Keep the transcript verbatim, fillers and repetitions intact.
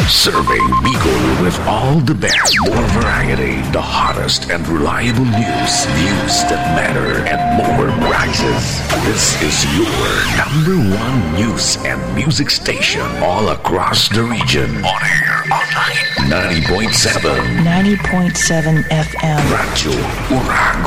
Serving Bicol with all the best, more variety, the hottest and reliable news, news that matter, and more prizes. This is your number one news and music station all across the region. On air, online, ninety point seven. ninety point seven F M. Radyo Urago.